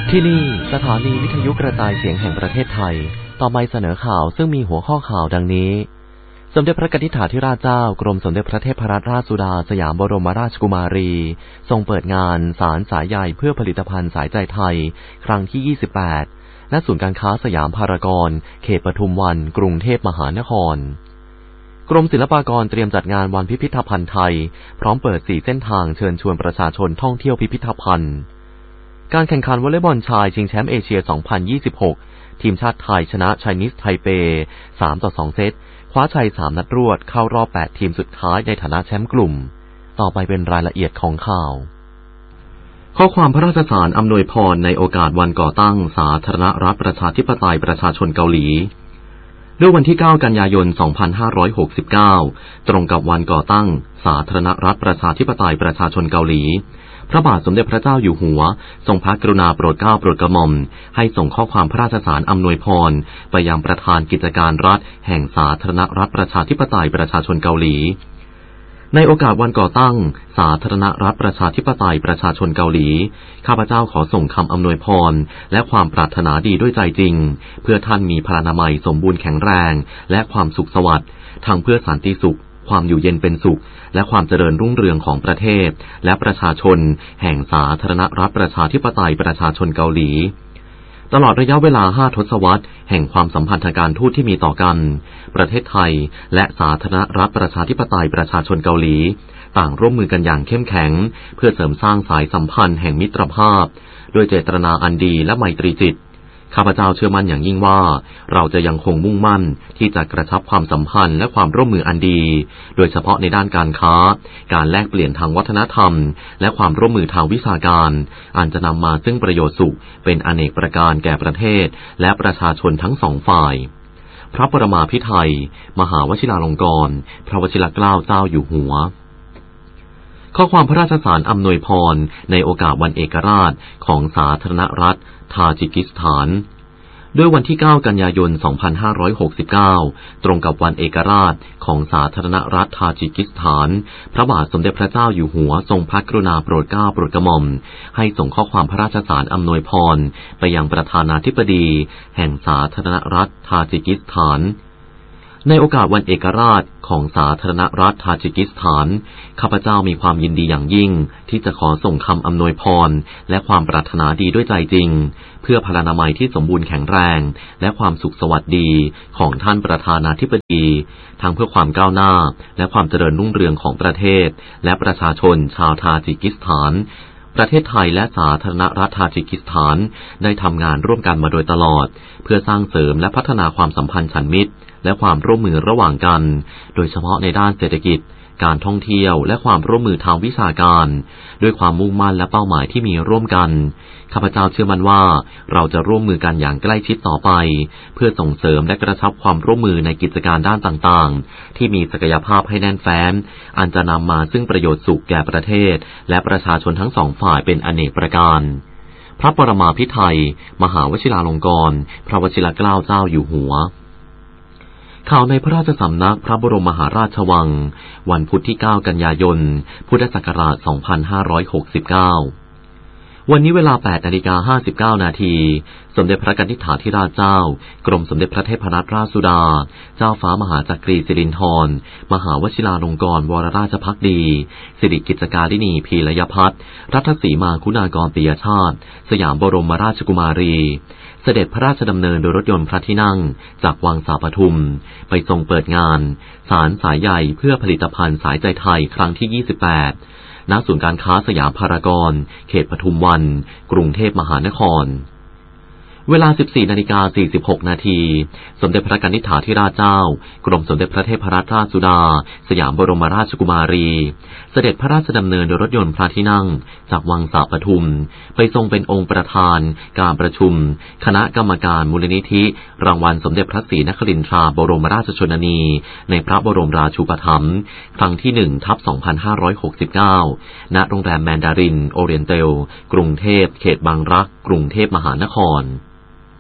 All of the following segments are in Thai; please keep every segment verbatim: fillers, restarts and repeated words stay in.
ที่นี่สถานีวิทยุกระจายเสียงแห่งประเทศไทยต่อไปเสนอข่าวซึ่งมีหัวข้อข่าวดังนี้สมเด็จพระกนิษฐาธิราชเจ้ากรมสมเด็จพระเทพรัตนราชสุดาสยามบรมราชกุมารีทรงเปิดงานสารสายใยเพื่อผลิตภัณฑ์สายใจไทยครั้งที่ยี่สิบแปดณศูนย์การค้าสยามพารากอนเขตปทุมวันกรุงเทพมหานครกรมศิลปากรเตรียมจัดงานวันพิพิธภัณฑ์ไทยพร้อมเปิดสี่เส้นทางเชิญชวนประชาชนท่องเที่ยวพิพิธภัณฑ์การแข่งขันวอลเลย์บอลชายชิงแชมป์เอเชีย สองพันยี่สิบหก ทีมชาติไทยชนะไชนีสไทเป สามต่อสอง เซตคว้าชัยสามนัดรวดเข้ารอบแปดทีมสุดท้ายในฐานะแชมป์กลุ่มต่อไปเป็นรายละเอียดของข่าวข้อความพระราชสารอำนวยพรในโอกาสวันก่อตั้งสาธารณรัฐประชาธิปไตยประชาชนเกาหลีด้วยวันที่เก้ากันยายนสองพันห้าร้อยหกสิบเก้าตรงกับวันก่อตั้งสาธารณรัฐประชาธิปไตยประชาชนเกาหลีพระบาทสมเด็จพระเจ้าอยู่หัวทรงพระกรุณาโปรดเกล้าโปรดกระหม่อมให้ส่งข้อความพระราชสารอำนวยพรไปยังประธานกิจการรัฐแห่งสาธารณรัฐประชาธิปไตยประชาชนเกาหลีในโอกาสวันก่อตั้งสาธารณรัฐประชาธิปไตยประชาชนเกาหลีข้าพเจ้าขอส่งคำอำนวยพรและความปรารถนาดีด้วยใจจริงเพื่อท่านมีพลานามัยสมบูรณ์แข็งแรงและความสุขสวัสดิ์ทั้งเพื่อสันติสุขความอยู่เย็นเป็นสุขและความเจริญรุ่งเรืองของประเทศและประชาชนแห่งสาธารณรัฐประชาธิปไตยประชาชนเกาหลีตลอดระยะเวลาห้าทศวรรษแห่งความสัมพันธ์ทางการทูตที่มีต่อกันประเทศไทยและสาธารณรัฐประชาธิปไตยประชาชนเกาหลีต่างร่วมมือกันอย่างเข้มแข็งเพื่อเสริมสร้างสายสัมพันธ์แห่งมิตรภาพด้วยเจตนาอันดีและไมตรีจิตข้าพเจ้าเชื่อมั่นอย่างยิ่งว่าเราจะยังคงมุ่งมั่นที่จะกระชับความสัมพันธ์และความร่วมมืออันดีโดยเฉพาะในด้านการค้าการแลกเปลี่ยนทางวัฒนธรรมและความร่วมมือทางวิชาการอันจะนำมาซึ่งประโยชน์สุขเป็นอเนกประการแก่ประเทศและประชาชนทั้งสองฝ่ายพระปรมาภิไธยมหาวชิราลงกรณ์พระวชิรเกล้าเจ้าอยู่หัวข้อความพระราชสารอำนวยพรในโอกาสวันเอกราชของสาธารณรัฐทาจิกิสถานด้วยวันที่เก้ากันยายนสองพันห้าร้อยหกสิบเก้าตรงกับวันเอกราชของสาธารณรัฐทาจิกิสถานพระบาทสมเด็จพระเจ้าอยู่หัวทรงพระกรุณาโปรดเกล้าโปรดกระหม่อมให้ส่งข้อความพระราชสารอำนวยพรไปยังประธานาธิบดีแห่งสาธารณรัฐทาจิกิสถานในโอกาสวันเอกราชของสาธารณรัฐทาจิกิสถานข้าพเจ้ามีความยินดีอย่างยิ่งที่จะขอส่งคำอำนวยพรและความปรารถนาดีด้วยใจจริงเพื่อพลานามัยที่สมบูรณ์แข็งแรงและความสุขสวัสดีของท่านประธานาธิบดีทั้งเพื่อความก้าวหน้าและความเจริญรุ่งเรืองของประเทศและประชาชนชาวทาจิกิสถานประเทศไทยและสาธารณรัฐทาจิกิสถานได้ทำงานร่วมกันมาโดยตลอดเพื่อสร้างเสริมและพัฒนาความสัมพันธ์ฉันมิตรและความร่วมมือระหว่างกันโดยเฉพาะในด้านเศรษฐกิจการท่องเที่ยวและความร่วมมือทางวิชาการด้วยความมุ่งมั่นและเป้าหมายที่มีร่วมกันข้าพเจ้าเชื่อมั่นว่าเราจะร่วมมือกันอย่างใกล้ชิดต่อไปเพื่อส่งเสริมและกระชับความร่วมมือในกิจการด้านต่างๆที่มีศักยภาพให้แน่นแฟ้นอันจะนำมาซึ่งประโยชน์สุขแก่ประเทศและประชาชนทั้งสองฝ่ายเป็นอเนกประการพระปรมาภิไธยมหาวชิราลงกรณ์พระวชิรเกล้าเจ้าอยู่หัวข่าวในพระราชสำนักพระบรมมหาราชวังวันพุธที่เก้ากันยายนพุทธศักราชสองพันห้าร้อยหกสิบเก้าวันนี้เวลา แปดนาฬิกาห้าสิบเก้า นาทีสมเด็จพระกนิษฐาธิราชเจ้ากรมสมเด็จพระเทพรัตนราชสุดาเจ้าฟ้ามหาจักรีสิรินธรมหาวชิราลงกรณ์วรราชภักดีสิริกิจการินีพีรยพัฒน์รัตนสีมาคุณากรปิยชาติสยามบรมราชกุมารีเสด็จพระราชดำเนินโดยรถยนต์พระที่นั่งจากวังสาปทุมไปทรงเปิดงานสารสายใยเพื่อผลิตภัณฑ์สายใจไทยครั้งที่ยี่สิบแปดณศูนย์การค้าสยามพารากอนเขตปทุมวันกรุงเทพมหานครเวลา สิบสี่นาฬิกาสี่สิบหก นาทีสมเด็จพระกนิษฐาธิราชเจ้ากรมสมเด็จพระเทพรัตนราชสุดาสยามบรมราชกุมารีเสด็จพระราชดำเนินโดยรถยนต์พระที่นั่งจากวังสาปทุมไปทรงเป็นองค์ประธานการประชุมคณะกรรมการมูลนิธิรางวัลสมเด็จพระศรีนครินทราบรมราชชนนีในพระบรมราชูปถัมภ์ครั้งที่หนึ่งทับสองพันห้าร้อยหกสิบเก้าณโรงแรมแมนดารินโอเรียนเตลกรุงเทพเขตบางรักกรุงเทพมหานคร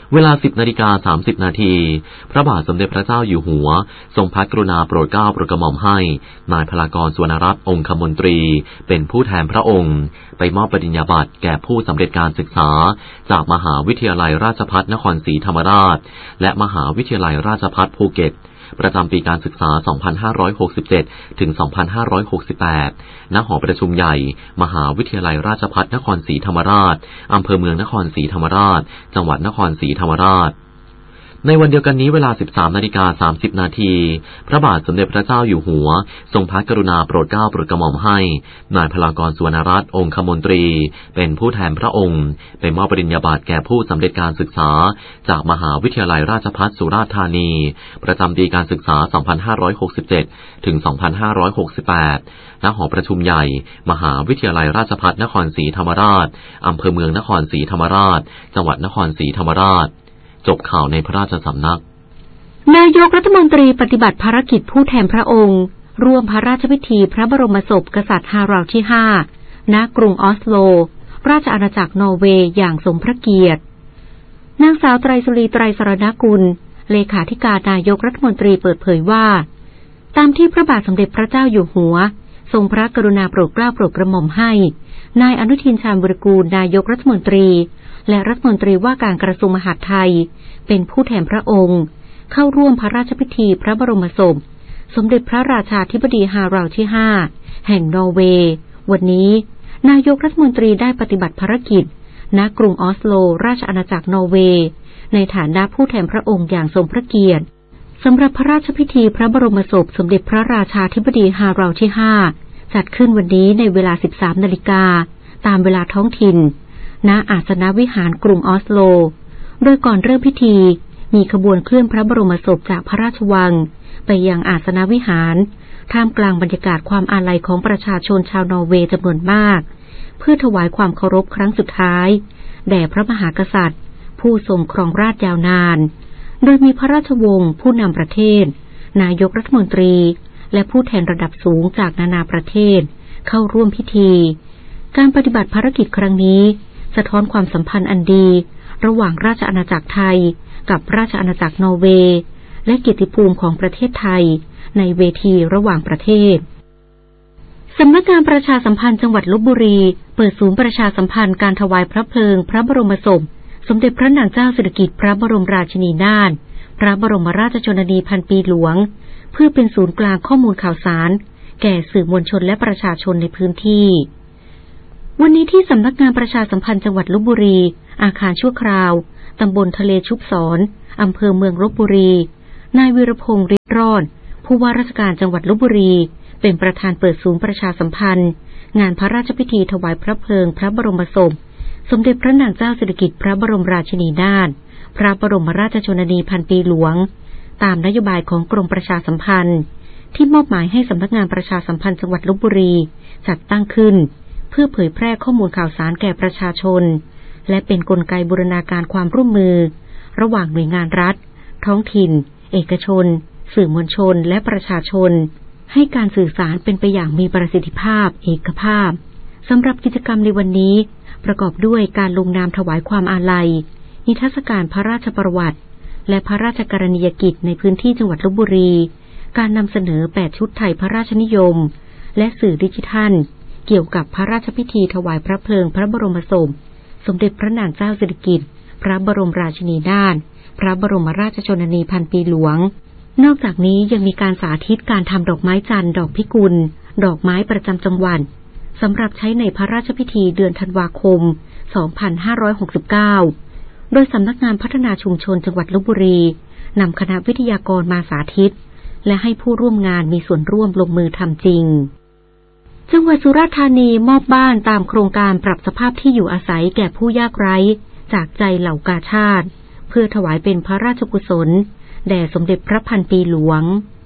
เวลา สิบนาฬิกาสามสิบนาทีพระบาทสมเด็จพระเจ้าอยู่หัวทรงพระกรุณาโปรดเกล้าโปรดกระหม่อมให้นายพลากร สุวรรณรัตน์องคมนตรีเป็นผู้แทนพระองค์ไปมอบปริญญาบัตรแก่ผู้สำเร็จการศึกษาจากมหาวิทยาลัยราชภัฏนครศรีธรรมราชและมหาวิทยาลัยราชภัฏภูเก็ตประจำปีการศึกษา สองพันห้าร้อยหกสิบเจ็ด ถึง สองพันห้าร้อยหกสิบแปด ณ หอประชุมใหญ่มหาวิทยาลัยราชภัฏนครศรีธรรมราชอำเภอเมืองนครศรีธรรมราชจังหวัดนครศรีธรรมราชในวันเดียวกันนี้เวลา สิบสามนาฬิกาสามสิบนาทีพระบาทสมเด็จพระเจ้าอยู่หัวทรงพระกรุณาโปรดเกล้าโปรดกระหม่อมให้นายพลากร สุวรรณรัตน์องคมนตรีเป็นผู้แทนพระองค์ไปมอบปริญญาบัตรแก่ผู้สำเร็จการศึกษาจากมหาวิทยาลัยราชภัฏสุราษฎร์ธานีประจำปีการศึกษา สองพันห้าร้อยหกสิบเจ็ด ถึง สองพันห้าร้อยหกสิบแปด ณ หอประชุมใหญ่มหาวิทยาลัยราชภัฏนครศรีธรรมราชอำเภอเมืองนครศรีธรรมราชจังหวัดนครศรีธรรมราชจบข่าวในพระราชสำนักนายกรัฐมนตรีปฏิบัติภารกิจผู้แทนพระองค์ร่วมพระราชพิธีพระบรมศพกษัตริย์ฮารัลด์ที่ห้าณกรุงออสโลราชอาณาจักรนอร์เวย์อย่างสมพระเกียรตินางสาวไตรสุรีไตรสรณกุลเลขาธิการนายกรัฐมนตรีเปิดเผยว่าตามที่พระบาทสมเด็จพระเจ้าอยู่หัวทรงพระกรุณาโปรดเกล้าโปรดกระหม่อมให้นายอนุทินชาญวิรากูลนายกรัฐมนตรีและรัฐมนตรีว่าการกระทรวงมหาดไทยเป็นผู้แทนพระองค์เข้าร่วมพระราชพิธีพระบรมศพสมเด็จพระราชาธิบดีฮารัลด์ที่ห้าแห่งนอร์เวย์วันนี้นายกรัฐมนตรีได้ปฏิบัติภารกิจณกรุงออสโลราชอาณาจักรนอร์เวย์ในฐานะผู้แทนพระองค์อย่างทรงพระเกียรติสำหรับพระราชพิธีพระบรมศพสมเด็จพระราชาธิบดีฮารัลด์ที่ห้าจัดขึ้นวันนี้ในเวลา สิบสามนาฬิกาตามเวลาท้องถิ่นณอาสนวิหารกรุงออสโลโดยก่อนเริ่มพิธีมีขบวนเคลื่อนพระบรมศพจากพระราชวังไปยังอาสนวิหารท่ามกลางบรรยากาศความอาลัยของประชาชนชาวนอร์เวย์จำนวนมากเพื่อถวายความเคารพครั้งสุดท้ายแด่พระมหากษัตริย์ผู้ทรงครองราชยาวนานโดยมีพระราชวงศ์ผู้นำประเทศนายกรัฐมนตรีและผู้แทนระดับสูงจากนานาประเทศเข้าร่วมพิธีการปฏิบัติภารกิจครั้งนี้สะท้อนความสัมพันธ์อันดีระหว่างราชอาณาจักรไทยกับราชอาณาจักรนอร์เวย์และเกียรติภูมิของประเทศไทยในเวทีระหว่างประเทศสำนักงานประชาสัมพันธ์จังหวัดลพบุรีเปิดศูนย์ประชาสัมพันธ์การถวายพระเพลิงพระบรมศพสมเด็จพระนางเจ้าสิริกิติ์พระบรมราชินีนาถพระบรมราชชนนีพันปีหลวงเพื่อเป็นศูนย์กลางข้อมูลข่าวสารแก่สื่อมวลชนและประชาชนในพื้นที่วันนี้ที่สำนักงานประชาสัมพันธ์จังหวัดลพบุรีอาคารชั่วคราวตำบลทะเลชุบศรอำเภอเมืองลพบุรีนายวีรพงษ์ฤทธิ์รอดผู้ว่าราชการจังหวัดลพบุรีเป็นประธานเปิดศูนย์ประชาสัมพันธ์งานพระราชพิธีถวายพระเพลิงพระบรมศพสมเด็จพระนางเจ้าสิริกิติ์พระบรมราชินีนาถพระบรมราชชนนีพันปีหลวงตามนโยบายของกรมประชาสัมพันธ์ที่มอบหมายให้สำนักงานประชาสัมพันธ์จังหวัดลพบุรีจัดตั้งขึ้นเพื่อเผยแพร่ข้อมูลข่าวสารแก่ประชาชนและเป็นกลไกบูรณาการความร่วมมือระหว่างหน่วยงานรัฐท้องถิ่นเอกชนสื่อมวลชนและประชาชนให้การสื่อสารเป็นไปอย่างมีประสิทธิภาพเอกภาพสำหรับกิจกรรมในวันนี้ประกอบด้วยการลงนามถวายความอาลัยนิทรรศการพระราชประวัติและพระราชกรณียกิจในพื้นที่จังหวัดลพบุรีการนำเสนอแปดชุดไทยพระราชนิยมและสื่อดิจิทัลเกี่ยวกับพระราชพิธีถวายพระเพลิงพระบรมศพสมเด็จพระนางเจ้าสิริกิติ์พระบรมราชินีนาถพระบรมราชชนนีพันปีหลวงนอกจากนี้ยังมีการสาธิตการทำดอกไม้จันทร์ดอกพิกุลดอกไม้ประจำจังหวัดสำหรับใช้ในพระราชพิธีเดือนธันวาคม สองพันห้าร้อยหกสิบเก้า โดยสำนักงานพัฒนาชุมชนจังหวัดลพบุรีนำคณะวิทยากรมาสาธิตและให้ผู้ร่วมงานมีส่วนร่วมลงมือทำจริงจังหวัดสุราษฎร์ธานีมอบบ้านตามโครงการปรับสภาพที่อยู่อาศัยแก่ผู้ยากไร้จากใจเหล่ากาชาติเพื่อถวายเป็นพระราชกุศลแด่สมเด็จพระพันปีหลวง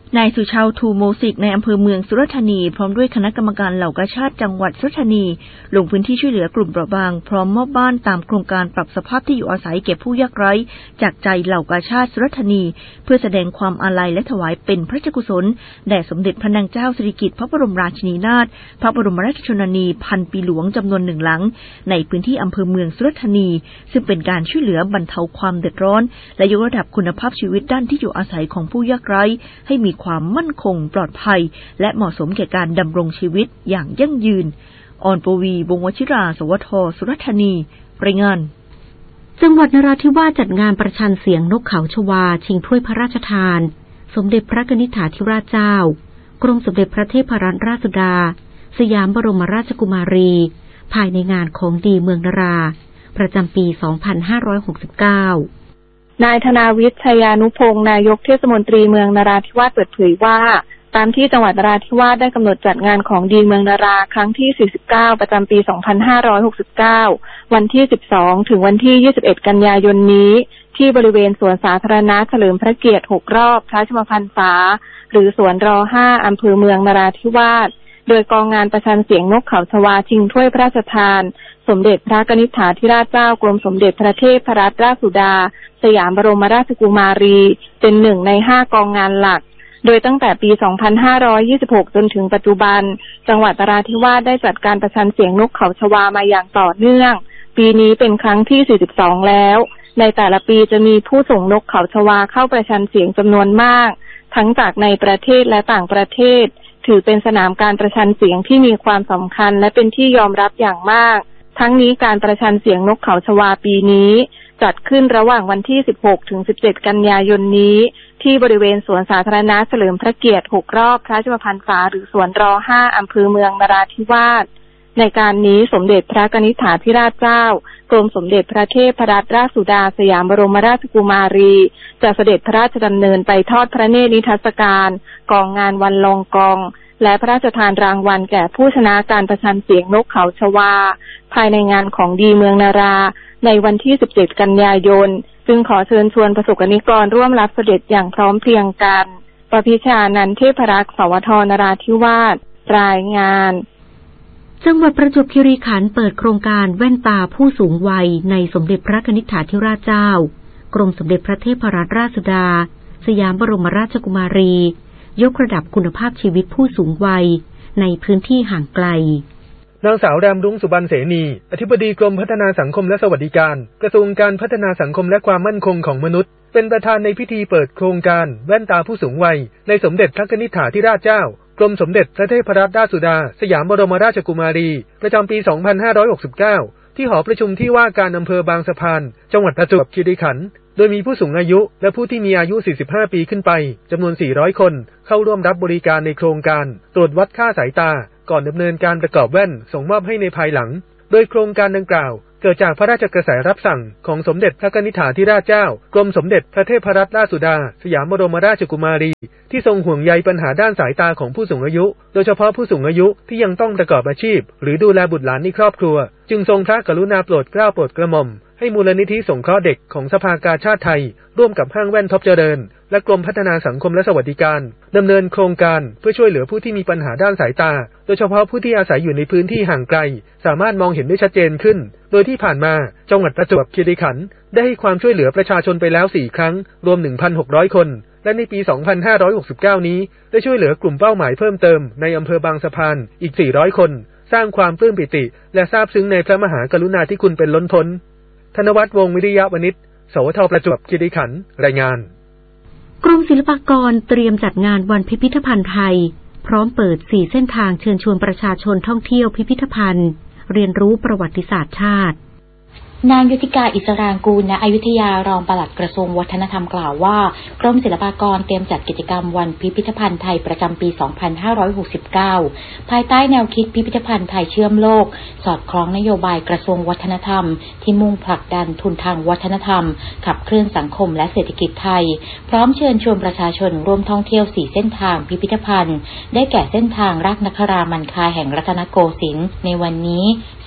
นายสุชาวทูโมสิกในอำเภอเมืองสุราษฎร์ธานีพร้อมด้วยคณะกรรมการเหล่ากาชาดจังหวัดสุราษฎร์ธานีลงพื้นที่ช่วยเหลือกลุ่มเปราะบางพร้อมมอบบ้านตามโครงการปรับสภาพที่อยู่อาศัยแก่ผู้ยากไร้จากใจเหล่ากาชาดสุราษฎร์ธานีเพื่อแสดงความอาลัยและถวายเป็นพระราชกุศลแด่สมเด็จพระนางเจ้าสิริกิติ์พระบรมราชินีนาถพระบรมราชชนนีพันปีหลวงจำนวนหนึ่งหลังในพื้นที่อำเภอเมืองสุราษฎร์ธานีซึ่งเป็นการช่วยเหลือบรรเทาความเดือดร้อนและยกระดับคุณภาพชีวิตด้านที่อยู่อาศัยของผู้ยากไร้ให้มีความมั่นคงปลอดภัยและเหมาะสมแก่การดำรงชีวิตอย่างยั่งยืนออนปวีวงศ์วชิราสวทสุราษฎร์ธานีรายงานจังหวัดนราธิวาสจัดงานประชันเสียงนกเขาชวาชิงถ้วยพระราชทานสมเด็จพระนิธิถาธิราชเจ้ากรมสมเด็จพระเทพรัตนราชสุดาสยามบรมราชกุมารีภายในงานของดีเมืองนราประจำปี สองพันห้าร้อยหกสิบเก้านายธนาวิทย์ ชัยานุพงศ์นายกเทศมนตรีเมืองนราธิวาสเปิดเผยว่าตามที่จังหวัดนราธิวาสได้กำหนดจัดงานของดีเมืองนาราครั้งที่สี่สิบเก้าประจำปีสองพันห้าร้อยหกสิบเก้าวันที่สิบสองถึงวันที่ยี่สิบเอ็ดกันยายนนี้ที่บริเวณสวนสาธารณะเฉลิมพระเกียรติหกรอบพระชนมพรรษาหรือสวนรห้าอำเภอเมืองนราธิวาสโดยกองงานประชันเสียงนกเขาชวาชิงถ้วยพระราชทานสมเด็จพระนิธิถาธิราชเจ้ากรมสมเด็จพระเทพรัตนราชสุดาสยามบรมราชกุมารีเป็นหนึ่งในห้ากองงานหลักโดยตั้งแต่ปี สองพันห้าร้อยยี่สิบหก จนถึงปัจจุบันจังหวัดนราธิวาสได้จัดการประชันเสียงนกเขาชวามาอย่างต่อเนื่องปีนี้เป็นครั้งที่สี่สิบสองแล้วในแต่ละปีจะมีผู้ส่งนกเขาชวาเข้าประชันเสียงจำนวนมากทั้งจากในประเทศและต่างประเทศถือเป็นสนามการประชันเสียงที่มีความสำคัญและเป็นที่ยอมรับอย่างมากทั้งนี้การประชันเสียงนกเขาชวาปีนี้จัดขึ้นระหว่างวันที่สิบหกถึงสิบเจ็ดกันยายนนี้ที่บริเวณสวนสาธารณะเฉลิมพระเกียรติหกรอบพระชนมพรรษาหรือสวนรห้าอำเภอเมืองนราธิวาสในการนี้สมเด็จพระนิธิถาธิราชเจ้ากรมสมเด็จพระเทพรัตนราชสุดาสยามบรมราชกุมารีจะเสด็จพระราชดำเนินไปทอดพระเนตรนิทรรศการกองงานวันลองกองและพระราชทานรางวัลแก่ผู้ชนะการประชันเสียงนกเขาชวาภายในงานของดีเมืองนาราในวันที่สิบเจ็ดกันยายนจึงขอเชิญชวนประสบกนิกรร่วมรับเสด็จอย่างพร้อมเพรียงกันปพิชานันท์เทพรักษ์สวทนราธิวาสรายงานจังหวัดประจวบคีรีขันธ์เปิดโครงการแว่นตาผู้สูงวัยในสมเด็จพระนิธิถาธิราชเจ้ากรมสมเด็จพระเทพรัตนราชสุดาสยามบรมราชกุมารียกระดับคุณภาพชีวิตผู้สูงวัยในพื้นที่ห่างไกลนางสาวแรมรุ้งสุบรรณเสนีอธิบดีกรมพัฒนาสังคมและสวัสดิการกระทรวงการพัฒนาสังคมและความมั่นคงของมนุษย์เป็นประธานในพิธีเปิดโครงการแว่นตาผู้สูงวัยในสมเด็จพระนิธิถาธิราชเจ้ากรมสมเด็จพระเทพรัตนราชสุดาสยามบรมราชกุมารีประจำปีสองพันห้าร้อยหกสิบเก้าที่หอประชุมที่ว่าการอำเภอบางสะพานจังหวัดประจวบคีรีขันธ์โดยมีผู้สูงอายุและผู้ที่มีอายุสี่สิบห้าปีขึ้นไปจำนวนสี่ร้อยคนเข้าร่วมรับบริการในโครงการตรวจวัดค่าสายตาก่อนดำเนินการประกอบแว่นส่งมอบให้ในภายหลังโดยโครงการดังกล่าวเกิดจากพระราชกระแสรับสั่งของสมเด็จพระนิธิถาธิราชเจ้ากรมสมเด็จพระเทพรัตนราชสุดาสยามบรมราชกุมารีที่ทรงห่วงใยปัญหาด้านสายตาของผู้สูงอายุโดยเฉพาะผู้สูงอายุที่ยังต้องประกอบอาชีพหรือดูแลบุตรหลานในครอบครัวจึงทรงพระกรุณาโปรดเกล้าโปรดกระหม่อมให้มูลนิธิสงเคราะห์เด็กของสภากาชาดไทยร่วมกับห้างแว่นท็อปเจริญและกรมพัฒนาสังคมและสวัสดิการดำเนินโครงการเพื่อช่วยเหลือผู้ที่มีปัญหาด้านสายตาโดยเฉพาะผู้ที่อาศัยอยู่ในพื้นที่ห่างไกลสามารถมองเห็นได้ชัดเจนขึ้นโดยที่ผ่านมาจังหวัดประจวบคีรีขันธ์ได้ให้ความช่วยเหลือประชาชนไปแล้วสี่ครั้งรวม หนึ่งพันหกร้อย คนและในปี สองพันห้าร้อยหกสิบเก้า นี้ได้ช่วยเหลือกลุ่มเป้าหมายเพิ่มเติมในอำเภอบางสะพานอีกสี่ร้อยคนสร้างความปลื้มปิติและซาบซึ้งในพระมหากรุณาธิคุณเป็นล้นพ้นธนวัฒน์วงศ์วิริยะวณิชสวทประจวบคีรีขันธ์รายงานกรมศิลปากรเตรียมจัดงานวันพิพิธภัณฑ์ไทยพร้อมเปิดสี่เส้นทางเชิญชวนประชาชนท่องเที่ยวพิพิธภัณฑ์เรียนรู้ประวัติศาสตร์ชาตินางยุติกาอิสรางกูลณอยุธยารองปลัดกระทรวงวัฒนธรรมกล่าวว่ากรมศิลปากรเตรียมจัดกิจกรรมวันพิพิธภัณฑ์ไทยประจำปี สองพันห้าร้อยหกสิบเก้า ภายใต้แนวคิดพิพิธภัณฑ์ไทยเชื่อมโลกสอดคล้องนโยบายกระทรวงวัฒนธรรมที่มุ่งผลักดันทุนทางวัฒนธรรมขับเคลื่อนสังคมและเศรษฐกิจไทยพร้อมเชิญชวนประชาชนร่วมท่องเที่ยวสี่เส้นทางพิพิธภัณฑ์ได้แก่เส้นทางรักนครามันคาแห่งรัตนโกสินทร์ในวันนี้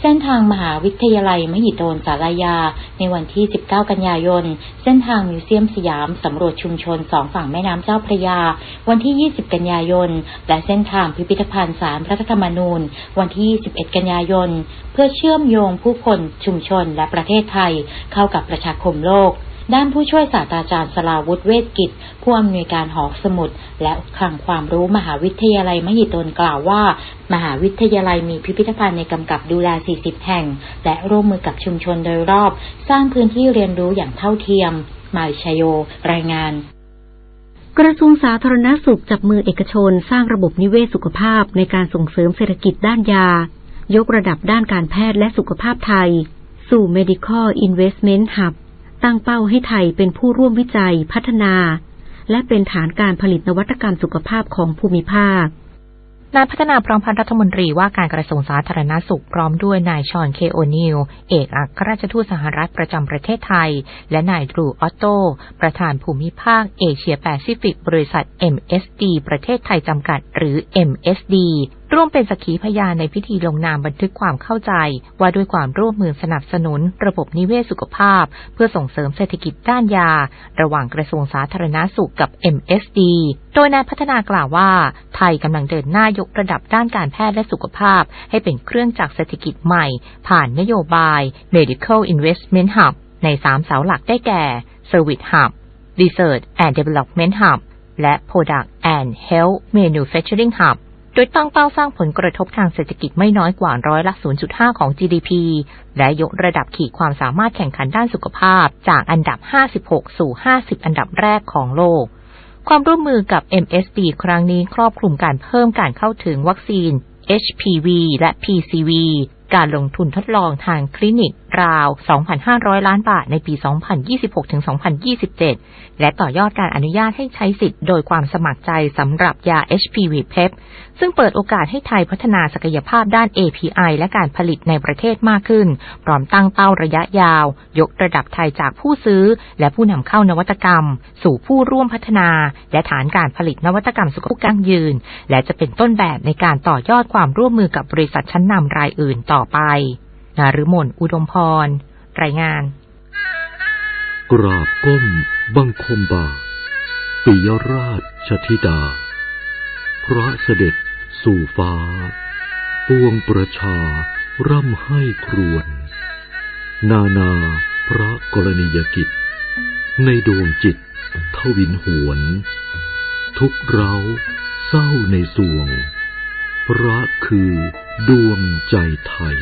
เส้นทางมหาวิทยาลัยมหิดลศาลายาในวันที่สิบเก้ากันยายนเส้นทางมิวเซียมสยามสำรวจชุมชนสองฝั่งแม่น้ำเจ้าพระยาวันที่ยี่สิบกันยายนและเส้นทางพิพิธภัณฑ์ศาลรัฐธรรมนูญวันที่ยี่สิบเอ็ดกันยายนเพื่อเชื่อมโยงผู้คนชุมชนและประเทศไทยเข้ากับประชาคมโลกด้านผู้ช่วยศาสตราจารย์สราวุฒิเวชกิจผู้อำนวยการหอสมุดและคลังความรู้มหาวิทยาลัยมหิดลกล่าวว่ามหาวิทยาลัยมีพิพิธภัณฑ์ในกำกับดูแลสี่สิบแห่งและร่วมมือกับชุมชนโดยรอบสร้างพื้นที่เรียนรู้อย่างเท่าเทียมมายชโยรายงานกระทรวงสาธารณสุขจับมือเอกชนสร้างระบบนิเวศสุขภาพในการส่งเสริมเศรษฐกิจด้านยายกระดับด้านการแพทย์และสุขภาพไทยสู่ Medical Investment Hubตั้งเป้าให้ไทยเป็นผู้ร่วมวิจัยพัฒนาและเป็นฐานการผลิตนวัตกรรมสุขภาพของภูมิภาคนายพัฒนาพร้อมพันธ์รัฐมนตรีว่าการกระทรวงสาธารณสุขพร้อมด้วยนายชอนเคโอนิลเอกอัครราชทูตสหรัฐประจำประเทศไทยและนายดรูออตโตประธานภูมิภาคเอเชียแปซิฟิกบริษัท เอ็ม เอส ดี ประเทศไทยจำกัดหรือ เอ็ม เอส ดี ร่วมเป็นสักขีพยานในพิธีลงนามบันทึกความเข้าใจว่าด้วยความร่วมมือสนับสนุนระบบนิเวศสุขภาพเพื่อส่งเสริมเศรษฐกิจด้านยาระหว่างกระทรวงสาธารณสุขกับ เอ็ม เอส ดี โดยนายพัฒนากล่าวว่าไทยกำลังเดินหน้ายกระดับด้านการแพทย์และสุขภาพให้เป็นเครื่องจักรเศรษฐกิจใหม่ผ่านนโยบาย Medical Investment Hub ในสามเสาหลักได้แก่ Service Hub, Research and Development Hub และ Product and Health Manufacturing Hub โดยตั้งเป้าสร้างผลกระทบทางเศรษฐกิจไม่น้อยกว่าร้อยละ ศูนย์จุดห้า ของ จี ดี พี และยกระดับขีดความสามารถแข่งขันด้านสุขภาพจากอันดับห้าสิบหกสู่ห้าสิบอันดับแรกของโลกความร่วมมือกับ เอ็ม เอส ดี ครั้งนี้ครอบคลุมการเพิ่มการเข้าถึงวัคซีน เอช พี วี และ พี ซี วี การลงทุนทดลองทางคลินิกราว สองพันห้าร้อย ล้านบาทในปี สองพันยี่สิบหกถึงสองพันยี่สิบเจ็ด และต่อยอดการอนุญาตให้ใช้สิทธิ์โดยความสมัครใจสำหรับยา เอช พี วี พี อี พี ซึ่งเปิดโอกาสให้ไทยพัฒนาศักยภาพด้าน เอ พี ไอ และการผลิตในประเทศมากขึ้นพร้อมตั้งเป้าระยะยาวยกระดับไทยจากผู้ซื้อและผู้นำเข้านวัตกรรมสู่ผู้ร่วมพัฒนาและฐานการผลิตนวัตกรรมสุขภาพยั่งยืนและจะเป็นต้นแบบในการต่อยอดความร่วมมือกับบริษัทชั้นนำรายอื่นต่อไปนฤมลอุดมพรรายงานกราบก้มบังคมบาทปิยราชธิดาพระเสด็จสู่ฟ้าปวงประชาร่ำให้ครวญนานาพระกรณียกิจในดวงจิตทวินหวนทุกเร้าเศร้าในสวงพระคือดวงใจไทย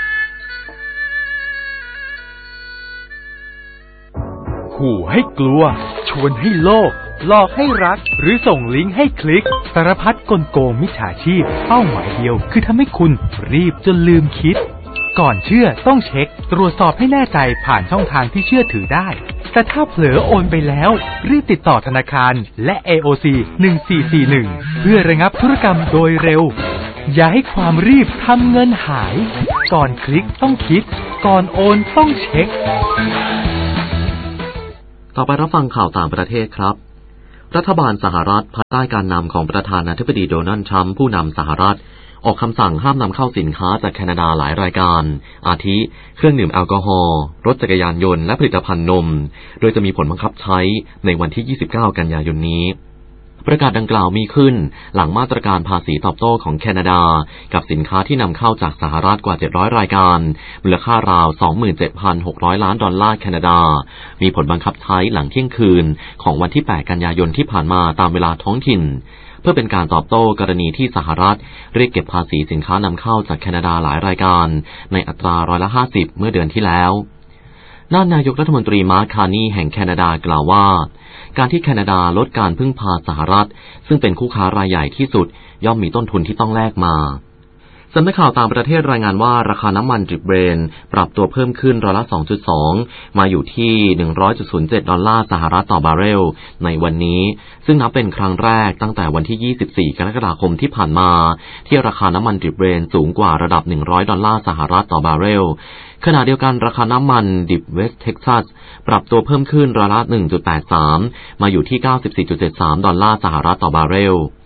ขู่ให้กลัวชวนให้โลภหลอกให้รักหรือส่งลิงก์ให้คลิกสารพัดกลโกงมิจฉาชีพเป้าหมายเดียวคือทำให้คุณรีบจนลืมคิดก่อนเชื่อต้องเช็คตรวจสอบให้แน่ใจผ่านช่องทางที่เชื่อถือได้แต่ถ้าเผลอโอนไปแล้วรีบติดต่อธนาคารและ เอ โอ ซี หนึ่งสี่สี่หนึ่งเพื่อระงับธุรกรรมโดยเร็วอย่าให้ความรีบทำเงินหายก่อนคลิกต้องคิดก่อนโอนต้องเช็คต่อไปรับฟังข่าวต่างประเทศครับรัฐบาลสหรัฐภายใต้การนำของประธานาธิบดีโดนัลด์ทรัมป์ผู้นำสหรัฐออกคำสั่งห้ามนำเข้าสินค้าจากแคนาดาหลายรายการอาทิเครื่องดื่มแอลกอฮอล์รถจักรยานยนต์และผลิตภัณฑ์นมโดยจะมีผลบังคับใช้ในวันที่ยี่สิบเก้ากันยายนนี้ประกาศดังกล่าวมีขึ้นหลังมาตรการภาษีตอบโต้ของแคนาดากับสินค้าที่นำเข้าจากสหรัฐกว่าเจ็ดร้อยรายการมูลค่าราว สองหมื่นเจ็ดพันหกร้อย ล้านดอลลาร์แคนาดามีผลบังคับใช้หลังเที่ยงคืนของวันที่แปดกันยายนที่ผ่านมาตามเวลาท้องถิ่นเพื่อเป็นการตอบโต้กรณีที่สหรัฐเรียกเก็บภาษีสินค้านำเข้าจากแคนาดาหลายรายการในอัตราร้อยละห้าสิบเมื่อเดือนที่แล้วด้านนายกรัฐมนตรีมาร์ค คาร์นีแห่งแคนาดากล่าวว่าการที่แคนาดาลดการพึ่งพาสหรัฐซึ่งเป็นคู่ค้ารายใหญ่ที่สุดย่อมมีต้นทุนที่ต้องแลกมาสำนักข่าวต่างประเทศรายงานว่าราคาน้ำมันดิบเบรนท์ปรับตัวเพิ่มขึ้นร้อยละ สองจุดสอง มาอยู่ที่ หนึ่งร้อยจุดศูนย์เจ็ด ดอลลาร์สหรัฐต่อบาร์เรลในวันนี้ซึ่งนับเป็นครั้งแรกตั้งแต่วันที่ยี่สิบสี่กรกฎาคมที่ผ่านมาที่ราคาน้ำมันดิบเบรนท์สูงกว่าระดับหนึ่งร้อยดอลลาร์สหรัฐต่อบาร์เรลขณะเดียวกันราคาน้ำมันดิบเวสต์เท็กซัสปรับตัวเพิ่มขึ้นร้อยละ หนึ่งจุดแปดสาม มาอยู่ที่ เก้าสิบสี่จุดเจ็ดสาม ดอลลาร์สหรัฐต่อบาร์เรล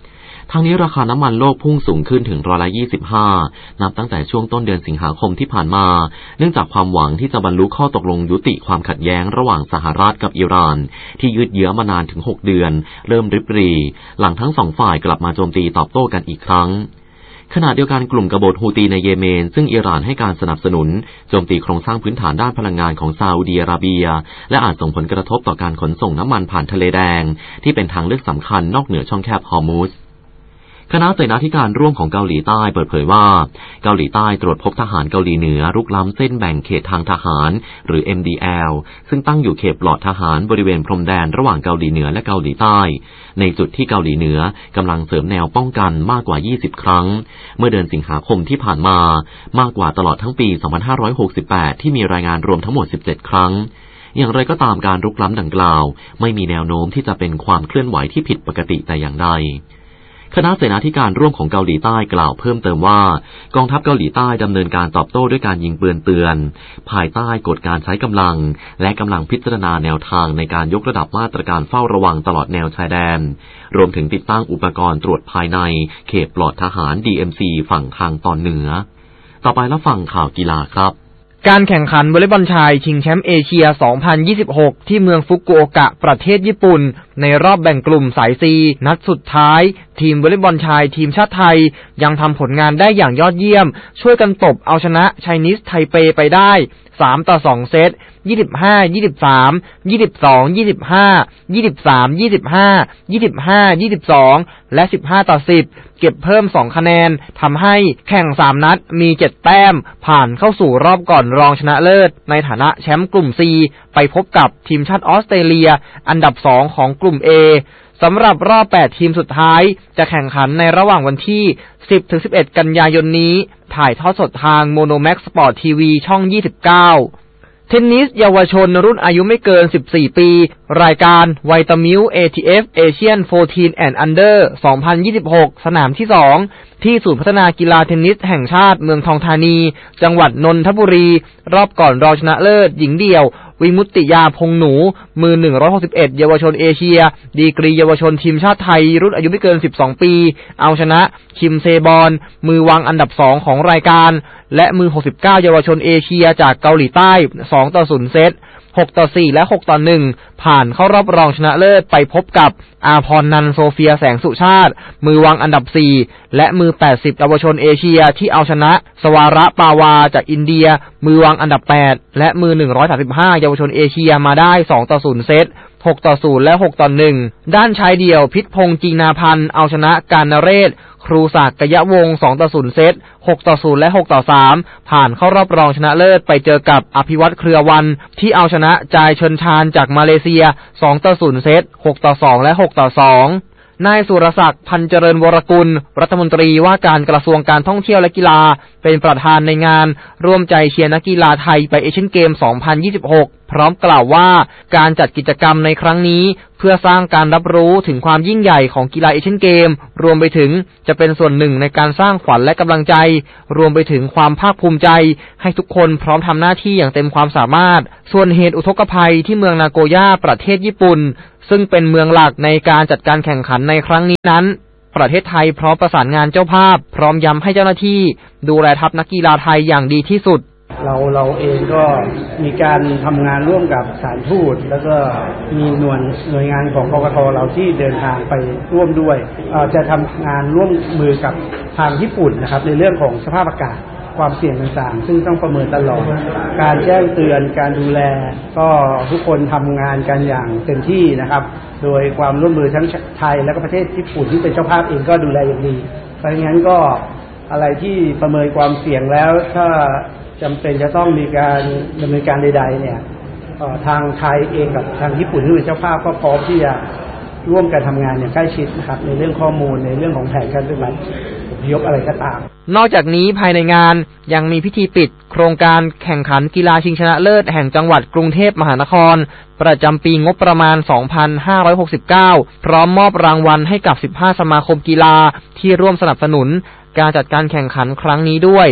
ทั้งนี้ราคาน้ำมันโลกพุ่งสูงขึ้นถึงร้อยละยี่สิบห้านับตั้งแต่ช่วงต้นเดือนสิงหาคมที่ผ่านมาเนื่องจากความหวังที่จะบรรลุข้อตกลงยุติความขัดแย้งระหว่างสหรัฐกับอิหร่านที่ยืดเยื้อมานานถึงหกเดือนเริ่มริบหรี่หลังทั้งสองฝ่ายกลับมาโจมตีตอบโต้กันอีกครั้งขณะเดียวกันกลุ่มกบฏฮูตีในเยเมนซึ่งอิหร่านให้การสนับสนุนโจมตีโครงสร้างพื้นฐานด้านพลังงานของซาอุดิอาระเบียและอาจส่งผลกระทบต่อการขนส่งน้ำมันผ่านทะเลแดงที่เป็นทางเลือกสำคัญนอกเหนือช่องแคบฮอร์มุซคณะเสนาธิการร่วมของเกาหลีใต้เปิดเผยว่าเกาหลีใต้ตรวจพบทหารเกาหลีเหนือรุกล้ำเส้นแบ่งเขตทางทหารหรือ เอ็ม ดี แอล ซึ่งตั้งอยู่เขตปลอดทหารบริเวณพรมแดนระหว่างเกาหลีเหนือและเกาหลีใต้ในจุดที่เกาหลีเหนือกำลังเสริมแนวป้องกันมากกว่ายี่สิบครั้งเมื่อเดือนสิงหาคมที่ผ่านมามากกว่าตลอดทั้งปีสองพันห้าร้อยหกสิบแปดที่มีรายงานรวมทั้งหมดสิบเจ็ดครั้งอย่างไรก็ตามการรุกล้ำดังกล่าวไม่มีแนวโน้มที่จะเป็นความเคลื่อนไหวที่ผิดปกติแต่อย่างใดคณะเสนาธิการร่วมของเกาหลีใต้กล่าวเพิ่มเติมว่ากองทัพเกาหลีใต้ดำเนินการตอบโต้ด้วยการยิงปืนเตือนภายใต้กฎการใช้กำลังและกำลังพิจารณาแนวทางในการยกระดับมาตรการเฝ้าระวังตลอดแนวชายแดนรวมถึงติดตั้งอุปกรณ์ตรวจภายในเขตปลอดทหาร ดี เอ็ม ซี ฝั่งทางตอนเหนือต่อไปแล้วฟังข่าวกีฬาครับการแข่งขันวอลเลย์บอลชายชิงแชมป์เอเชีย สองพันยี่สิบหก ที่เมืองฟุกุโอกะประเทศญี่ปุ่นในรอบแบ่งกลุ่มสาย C นัดสุดท้ายทีมวอลเลย์บอลชายทีมชาติไทยยังทำผลงานได้อย่างยอดเยี่ยมช่วยกันตบเอาชนะไชนีสไทเปไปได้สามต่อสองเซตยี่สิบห้า ยี่สิบสาม ยี่สิบสอง ยี่สิบห้า ยี่สิบสาม ยี่สิบห้า ยี่สิบห้า ยี่สิบสองและสิบห้าต่อสิบเก็บเพิ่มสองคะแนนทำให้แข่งสามนัดมีเจ็ดแต้มผ่านเข้าสู่รอบก่อนรองชนะเลิศในฐานะแชมป์กลุ่ม C ไปพบกับทีมชาติออสเตรเลียอันดับสองของกลุ่ม A สำหรับรอบแปดทีมสุดท้ายจะแข่งขันในระหว่างวันที่ สิบถึงสิบเอ็ด กันยายนนี้ถ่ายทอดสดทาง Monomax Sport ที วี ช่องยี่สิบเก้าเทนนิสเยาวชนรุ่นอายุไม่เกินสิบสี่ปีรายการไวตามิล เอ ที เอฟ Asian สิบสี่ and Under สองพันยี่สิบหกสนามที่สองที่ศูนย์พัฒนากีฬาเทนนิสแห่งชาติเมืองทองธานีจังหวัดนนทบุรีรอบก่อนรองชนะเลิศหญิงเดี่ยววิมุตติยาพงหนูมือหนึ่งร้อยหกสิบเอ็ดเยาวชนเอเชียดีกรีเยาวชนทีมชาติไทยรุ่นอายุไม่เกินสิบสองปีเอาชนะคิมเซบอนมือวางอันดับสองของรายการและมือหกสิบเก้าเยาวชนเอเชียจากเกาหลีใต้สองต่อศูนย์เซตหกต่อสี่และหกต่อหนึ่งผ่านเข้ารอบรองชนะเลิศไปพบกับอาพรนันท์โซเฟียแสงสุชาติมือวางอันดับสี่และมือแปดสิบเยาวชนเอเชียที่เอาชนะสวาระปาวาจากอินเดียมือวางอันดับแปดและมือหนึ่งร้อยสามสิบห้าเยาวชนเอเชียมาได้สองต่อศูนย์เซตหกต่อศูนย์และหกต่อหนึ่งด้านชายเดี่ยวพิษพงษ์จีนาพันธ์เอาชนะกาญนเรศครูศักดิ์กยะวงศ์สองต่อศูนย์เซตหกต่อศูนย์และหกต่อสามผ่านเข้ารอบรองชนะเลิศไปเจอกับอภิวัตเครือวันที่เอาชนะจายเชิญชานจากมาเลเซียสองต่อศูนย์เซตหกต่อสองและหกต่อสองนายสุรศักดิ์พันเจริญวรกุลรัฐมนตรีว่าการกระทรวงการท่องเที่ยวและกีฬาเป็นประธานในงานร่วมใจเชียร์นักกีฬาไทยไปเอเชียนเกมสองพันยี่สิบหกพร้อมกล่าวว่าการจัดกิจกรรมในครั้งนี้เพื่อสร้างการรับรู้ถึงความยิ่งใหญ่ของกีฬาเอเชียนเกมรวมไปถึงจะเป็นส่วนหนึ่งในการสร้างขวัญและกำลังใจรวมไปถึงความภาคภูมิใจให้ทุกคนพร้อมทำหน้าที่อย่างเต็มความสามารถส่วนเหตุอุทกภัยที่เมืองนาโกย่าประเทศญี่ปุ่นซึ่งเป็นเมืองหลักในการจัดการแข่งขันในครั้งนี้นั้นประเทศไทยพร้อมประสานงานเจ้าภาพพร้อมย้ำให้เจ้าหน้าที่ดูแลทัพนักกีฬาไทยอย่างดีที่สุดเราเราเองก็มีการทำงานร่วมกับสถานทูตแล้วก็มีหน่วยหน่วยงานของกกท.เราที่เดินทางไปร่วมด้วยจะทำงานร่วมมือกับทางญี่ปุ่นนะครับในเรื่องของสภาพอากาศความเสี่ยงต่างๆซึ่งต้องประเมินตลอดการแจ้งเตือนการดูแลก็ทุกคนทำงานกันอย่างเต็มที่นะครับโดยความร่วมมือทั้งไทยและก็ประเทศญี่ปุ่นที่เป็นเจ้าภาพเองก็ดูแลอย่างดีเพราะงั้นก็อะไรที่ประเมินความเสี่ยงแล้วถ้าจำเป็นจะต้องมีการดำเนินการใดๆเนี่ยทางไทยเองกับทางญี่ปุ่นที่เป็นเจ้าภาพก็พร้อมที่จะร่วมกันทำงานอย่างใกล้ชิดนะครับในเรื่องข้อมูลในเรื่องของแผนการปฏิบัติยกอะไรก็ตามนอกจากนี้ภายในงานยังมีพิธีปิดโครงการแข่งขันกีฬาชิงชนะเลิศแห่งจังหวัดกรุงเทพมหานครประจำปีงบประมาณ สองพันห้าร้อยหกสิบเก้า พร้อมมอบรางวัลให้กับสิบห้าสมาคมกีฬาที่ร่วมสนับสนุนการจัดการแข่งขันครั้งนี้ด้วยค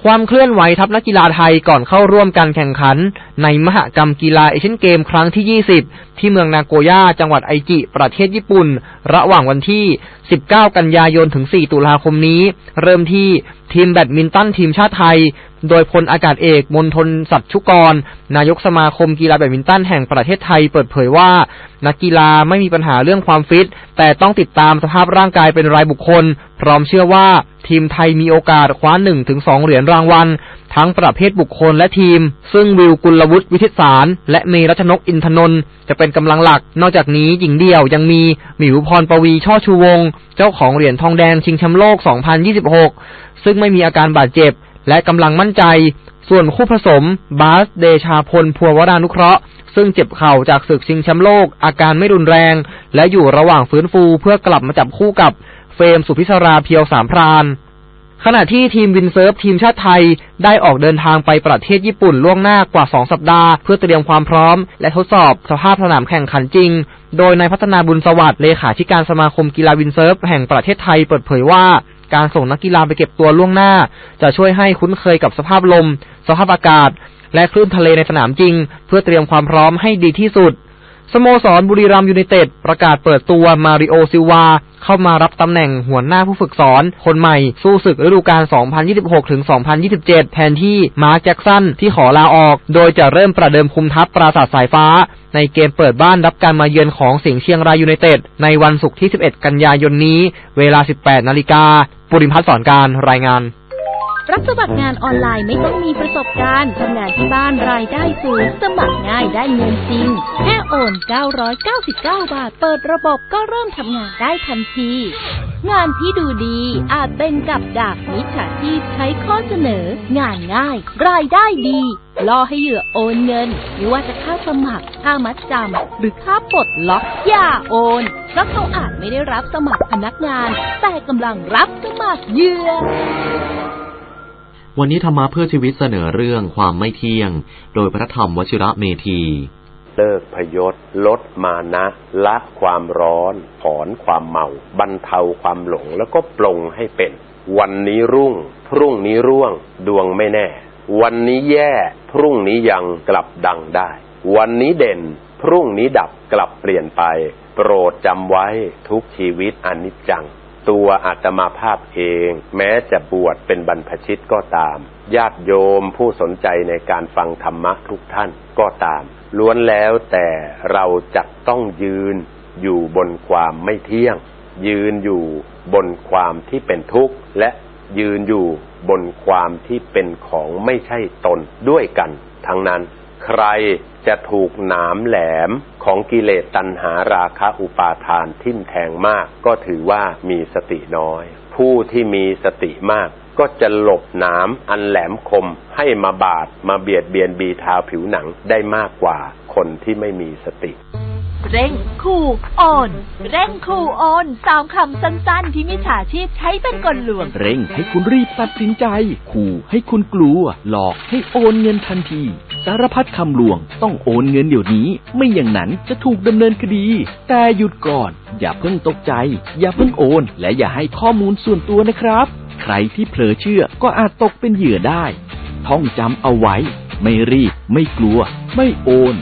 ความเคลื่อนไหวทัพนักกีฬาไทยก่อนเข้าร่วมการแข่งขันในมหกรรมกีฬาเอเชียนเกมครั้งที่ยี่สิบที่เมืองนาโกย่าจังหวัดไอจิประเทศญี่ปุ่นระหว่างวันที่สิบเก้ากันยายนถึงสี่ตุลาคมนี้เริ่มที่ทีมแบดมินตันทีมชาติไทยโดยพลอากาศเอกมณฑลสัตชุกรนายกสมาคมกีฬาแบดมินตันแห่งประเทศไทยเปิดเผยว่านักกีฬาไม่มีปัญหาเรื่องความฟิตแต่ต้องติดตามสภาพร่างกายเป็นรายบุคคลพร้อมเชื่อว่าทีมไทยมีโอกาสคว้า หนึ่งถึงสอง เหรียญรางวัลทั้งประเภทบุคคลและทีมซึ่งวิวกุลวุฒิวิทิตสารและเมรัชนกอินทนนท์จะเป็นกำลังหลักนอกจากนี้หญิงเดี่ยวยังมีหมิวพรปวีช่อชูวงศ์เจ้าของเหรียญทองแดงชิงแชมป์โลกสองพันยี่สิบหกซึ่งไม่มีอาการบาดเจ็บและกำลังมั่นใจส่วนคู่ผสมบาสเดชาพลภัววรานุเคราะห์ซึ่งเจ็บเข่าจากศึกชิงแชมป์โลกอาการไม่รุนแรงและอยู่ระหว่างฟื้นฟูเพื่อกลับมาจับคู่กับเฟรมสุพิศราเพียวสามพรานขณะที่ทีมวินเซิร์ฟทีมชาติไทยได้ออกเดินทางไปประเทศญี่ปุ่นล่วงหน้ากว่าสองสัปดาห์เพื่อเตรียมความพร้อมและทดสอบสภาพสนามแข่งขันจริงโดยนายพัฒนาบุญสวัสดิ์เลขาธิการสมาคมกีฬาวินเซิร์ฟแห่งประเทศไทยเปิดเผยว่าการส่งนักกีฬาไปเก็บตัวล่วงหน้าจะช่วยให้คุ้นเคยกับสภาพลมสภาพอากาศและคลื่นทะเลในสนามจริงเพื่อเตรียมความพร้อมให้ดีที่สุดสโมสรบุรีรัมย์ยูไนเต็ดประกาศเปิดตัวมาริโอซิลวาเข้ามารับตำแหน่งหัวหน้าผู้ฝึกสอนคนใหม่สู้ศึกฤดูกาล สองพันยี่สิบหกถึงสองพันยี่สิบเจ็ด แทนที่มาร์คแจ็คสันที่ขอลาออกโดยจะเริ่มประเดิมคุมทัพปราสาทสายฟ้าในเกมเปิดบ้านรับการมาเยือนของสิงห์เชียงรายยูไนเต็ดในวันศุกร์ที่สิบเอ็ดกันยายนนี้เวลา สิบแปดนาฬิกา ปุริพัฒน์สอนการรายงานรับสมัครงานออนไลน์ไม่ต้องมีประสบการณ์ทำงานที่บ้านรายได้สูงสมัครง่ายได้เงินจริงแค่โอนเก้าร้อยเก้าสิบเก้าบาทเปิดระบบก็เริ่มทำงานได้ทันทีงานที่ดูดีอาจเป็นกับดักมิจฉาชีพใช้ข้อเสนองานง่ายรายได้ดีล่อให้เหยื่อโอนเงินไม่ว่าจะค่าสมัครค่ามัดจำหรือค่าปลดล็อกอย่าโอนเพราะเขาอาจไม่ได้รับสมัครพนักงานแต่กำลังรับสมัครเหยื่อวันนี้ธรรมะเพื่อชีวิตเสนอเรื่องความไม่เที่ยงโดยพระธรรมวชิระเมธีเลิกพยศลดมานะละความร้อนถอนความเมาบรรเทาความหลงแล้วก็ปลงให้เป็นวันนี้รุ่งพรุ่งนี้ร่วงดวงไม่แน่วันนี้แย่พรุ่งนี้ยังกลับดังได้วันนี้เด่นพรุ่งนี้ดับกลับเปลี่ยนไปโปรดจำไว้ทุกชีวิตอนิจจังตัวอาตมาภาพเองแม้จะบวชเป็นบรรพชิตก็ตามญาติโยมผู้สนใจในการฟังธรรมะทุกท่านก็ตามล้วนแล้วแต่เราจะต้องยืนอยู่บนความไม่เที่ยงยืนอยู่บนความที่เป็นทุกข์และยืนอยู่บนความที่เป็นของไม่ใช่ตนด้วยกันทั้งนั้นใครจะถูกหนามแหลมของกิเลสตัณหาราคะอุปาทานทิ่มแทงมากก็ถือว่ามีสติน้อยผู้ที่มีสติมากก็จะหลบหนามอันแหลมคมให้มาบาดมาเบียดเบียนบีทาผิวหนังได้มากกว่าคนที่ไม่มีสติเร่งขู่โอนเร่งขู่โอนสามคำสั้นๆที่มิจฉาชีพใช้เป็นกลลวงเร่งให้คุณรีบตัดสินใจขู่ให้คุณกลัวหลอกให้โอนเงินทันทีสารพัดคำลวงต้องโอนเงินเดี๋ยวนี้ไม่อย่างนั้นจะถูกดำเนินคดีแต่หยุดก่อนอย่าเพิ่งตกใจอย่าเพิ่งโอนและอย่าให้ข้อมูลส่วนตัวนะครับใครที่เผลอเชื่อก็อาจตกเป็นเหยื่อได้ท่องจำเอาไว้ไม่รีบไม่กลัวไม่โอน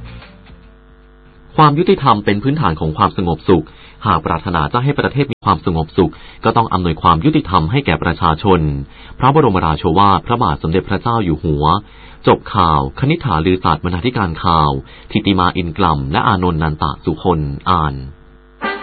ความยุติธรรมเป็นพื้นฐานของความสงบสุขหากปรารถนาจะให้ประเทศมีความสงบสุขก็ต้องอำนวยความยุติธรรมให้แก่ประชาชนพระบรมราโชวาทพระบาทสมเด็จพระเจ้าอยู่หัวจบข่าวคณิษฐาลือศาสตร์บรรณาธิการข่าวธิติมาอินกล่ำและอานนท์นันตะสุคนอ่าน